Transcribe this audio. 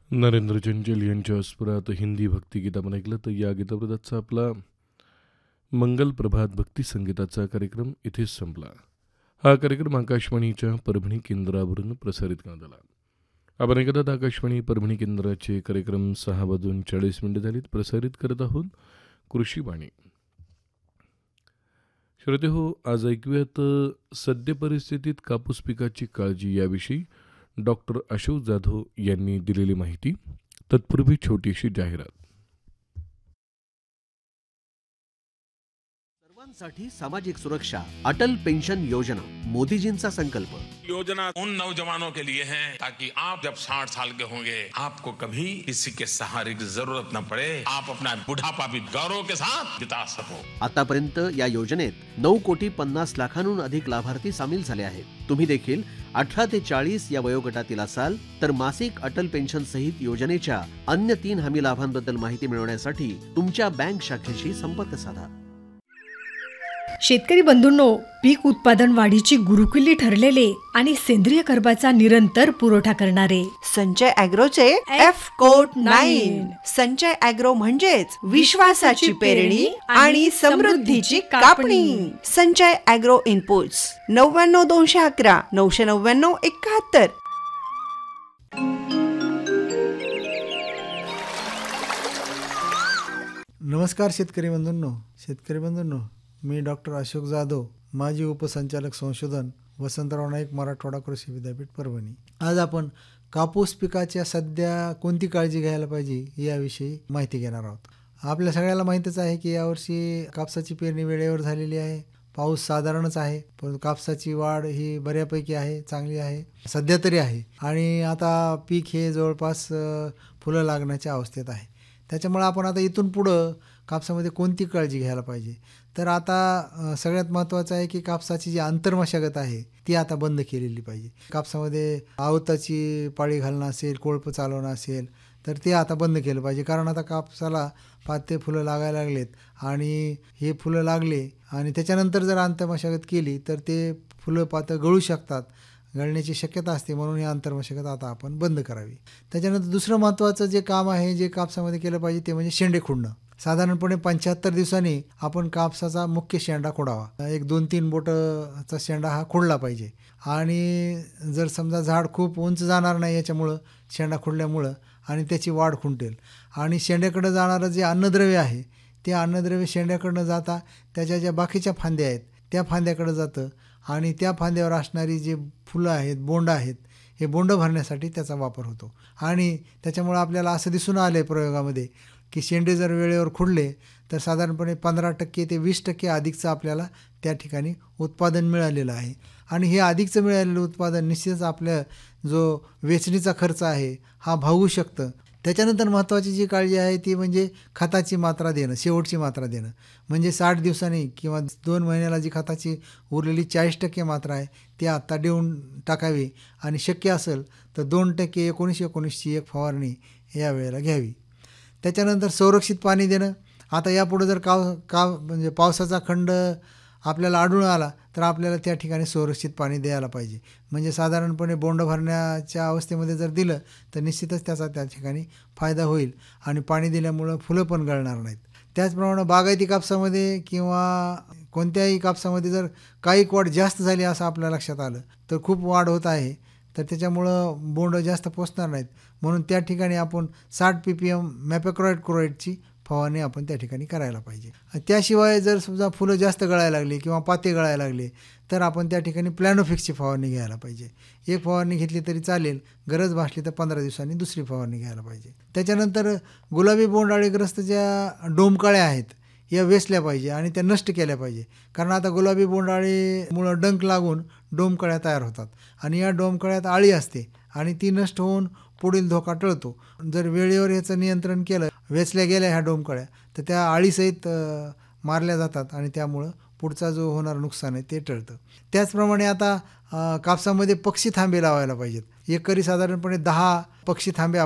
नरेंद्र चंचल यांच्या स्फुरात हिंदी भक्तिगीत आपण ऐकलं. तर या गीतप्रदाचा आपला मंगल प्रभात भक्ती संगीताचा कार्यक्रम इथेच संपला. हा कार्यक्रम आकाशवाणीच्या परभणी केंद्रावरून प्रसारित करण्यात आला. आपण ऐकतात आकाशवाणी परभणी केंद्राचे कार्यक्रम 6:40 झालीत. प्रसारित करत आहोत कृषीवाणी. श्रोते हो, आज ऐकूयात सद्य परिस्थितीत कापूस पिकाची काळजी याविषयी डॉक्टर अशोक जाधव यांनी दिलेली माहिती. तत्पूर्वी छोटीशी जाहिरात. सर्वांसाठी सामाजिक सुरक्षा, अटल पेंशन योजना, मोदीजींचा संकल्प. योजना उन नौजवानों के लिए है ताकि आप जब 60 साल के होंगे आपको कभी किसी के सहारे की जरूरत न पड़े, आप अपना बुढ़ापा भी गौरव के साथ बिता सको. आतापर्यंत या योजनेत 9,50,00,000 अधिक लाभार्थी सामील झाले आहेत. तुम्ही देखील 18 ते 40 या वयोगटातील असाल तर मासिक अटल पेन्शन सहित योजनेच्या अन्य 3 हमी लाभांबद्दल माहिती मिळवण्यासाठी तुमच्या बँक शाखेशी संपर्क साधा. शेतकरी बंधूंनो, पीक उत्पादन वाढीची गुरुकिल्ली ठरलेले आणि सेंद्रिय कर्बाचा निरंतर पुरवठा करणारे संजय ॲग्रोचे F-Code-9. संजय ॲग्रो म्हणजेच विश्वासाची पेरणी आणि समृद्धीची कापणी. Sanjay agro inputs 99-211 999-71. नमस्कार शेतकरी बंधूंनो, मी डॉक्टर अशोक जाधव, माजी उपसंचालक संशोधन, वसंतराव नाईक मराठवाडा कृषी विद्यापीठ परभणी. आज आपण कापूस पिकाच्या सध्या कोणती काळजी घ्यायला पाहिजे याविषयी माहिती घेणार आहोत. आपल्या सगळ्याला माहीतच आहे की यावर्षी कापसाची पेरणी वेळेवर झालेली आहे. पाऊस साधारणच आहे, पण कापसाची वाढ ही बऱ्यापैकी आहे, चांगली आहे सध्या तरी आहे. आणि आता पीक हे जवळपास फुलं लागण्याच्या अवस्थेत आहे. त्याच्यामुळे आपण आता इथून पुढं कापसामध्ये कोणती काळजी घ्यायला पाहिजे, तर आता सगळ्यात महत्त्वाचं आहे की कापसाची जी आंतरमशागत आहे ती आता बंद केलेली पाहिजे. कापसामध्ये आवताची पाळी घालणं असेल, कोळपं चालवणं असेल तर ते आता बंद केलं पाहिजे. कारण आता कापसाला पाते फुलं लागायला लागलेत आणि हे फुलं लागले आणि त्याच्यानंतर जर आंतरमशागत केली तर ते फुलं पातं गळू शकतात, गळण्याची शक्यता असते. म्हणून ही आंतरमशागत आता आपण बंद करावी. त्याच्यानंतर दुसरं महत्त्वाचं जे काम आहे जे कापसामध्ये केलं पाहिजे ते म्हणजे शेंडे खुडणं. साधारणपणे 75 दिवसांनी आपण कापसाचा मुख्य शेंडा खोडावा. एक 2-3 बोटाचा शेंडा हा खोडला पाहिजे. आणि जर समजा झाड खूप उंच जाणार नाही याच्यामुळं शेंडा खोडल्यामुळं आणि त्याची वाढ खुंटेल आणि शेंड्याकडं जाणारं जे अन्नद्रव्य आहे ते अन्नद्रव्य शेंड्याकडनं जाता त्याच्या ज्या बाकीच्या फांद्या आहेत त्या फांद्याकडं जातं आणि त्या फांद्यावर असणारी जे फुलं आहेत, बोंड आहेत, हे बोंड भरण्यासाठी त्याचा वापर होतो. आणि त्याच्यामुळं आपल्याला असं दिसून आलं आहे प्रयोगामध्ये की शेंडे जर वेळेवर खुडले तर साधारणपणे 15% ते 20% अधिकचं आपल्याला त्या ठिकाणी उत्पादन मिळालेलं आहे. आणि हे अधिकचं मिळालेलं उत्पादन निश्चितच आपल्या जो वेचणीचा खर्च आहे हा भागू शकतं. त्याच्यानंतर महत्त्वाची जी काळजी आहे ती म्हणजे खताची मात्रा देणं, शेवटची मात्रा देणं. म्हणजे 60 दिवसांनी किंवा 2 महिन्याला जी खताची उरलेली 40% मात्रा आहे ती आत्ता देऊन टाकावी आणि शक्य असेल तर 2% 19-19ची एक फवारणी या वेळेला घ्यावी. त्याच्यानंतर संरक्षित पाणी देणं. आता यापुढे जर म्हणजे पावसाचा खंड आपल्याला आढळून आला तर आपल्याला त्या ठिकाणी संरक्षित पाणी द्यायला पाहिजे. म्हणजे साधारणपणे बोंड भरण्याच्या अवस्थेमध्ये जर दिलं तर निश्चितच त्याचा त्या ठिकाणी फायदा होईल आणि पाणी दिल्यामुळं फुलं पण गळणार नाहीत. त्याचप्रमाणे बागायती कापसामध्ये किंवा कोणत्याही कापसामध्ये जर काही वाढ जास्त झाली असं आपल्या लक्षात आलं तर खूप वाढ होत आहे तर त्याच्यामुळं बोंड जास्त पोचणार नाहीत. म्हणून त्या ठिकाणी आपण 60 ppm मॅपेक्रोइड क्लोराईडची फवारणी आपण त्या ठिकाणी करायला पाहिजे. त्याशिवाय जर समजा फुलं जास्त गळायला लागली किंवा पाते गळायला लागले तर आपण त्या ठिकाणी प्लॅनोफिक्सची फवारणी घ्यायला पाहिजे. एक फवारणी घेतली तरी चालेल, गरज भासली तर 15 दिवसांनी दुसरी फवारणी घ्यायला पाहिजे. त्याच्यानंतर गुलाबी बोंडअळीग्रस्त ज्या डोमकळ्या आहेत या वेचल्या पाहिजे आणि त्या नष्ट केल्या पाहिजे. कारण आता गुलाबी बोंडअळीमुळं डंक लागून डोमकळ्या तयार होतात आणि या डोमकळ्यात अळी असते आणि ती नष्ट होऊन पुढील धोका टळतो. जर वेळेवर याचं नियंत्रण केलं, वेचल्या गेल्या ह्या डोमकळ्या तर त्या अळीसहित मारल्या जातात आणि त्यामुळं पुढचा जो होणारं नुकसान आहे ते टळतं. त्याचप्रमाणे आता कापसामध्ये पक्षी थांबे लावायला पाहिजेत. एकरी साधारणपणे 10 पक्षी थांबे